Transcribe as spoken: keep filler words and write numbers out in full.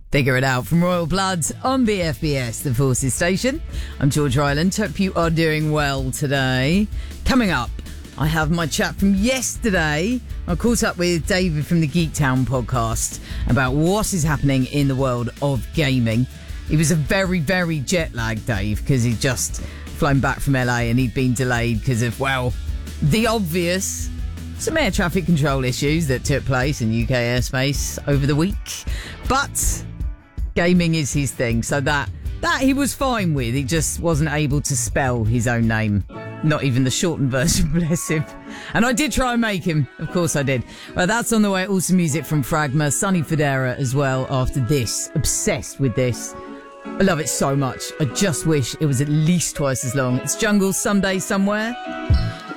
Figure It Out from Royal Blood on B F B S, the Forces Station. I'm George Ryland. Hope you are doing well today. Coming up, I have my chat from yesterday. I caught up with David from the Geek Town podcast about what is happening in the world of gaming. He was a very, very jet-lagged Dave because he'd just flown back from L A and he'd been delayed because of, well, the obvious, some air traffic control issues that took place in U K airspace over the week. But gaming is his thing, so that that he was fine with. He just wasn't able to spell his own name. Not even the shortened version, bless him. And I did try and make him. Of course I did. Well, that's on the way. Also music from Fragma, Sonny Fodera as well after this. Obsessed with this. I love it so much. I just wish it was at least twice as long. It's Jungle Someday Somewhere.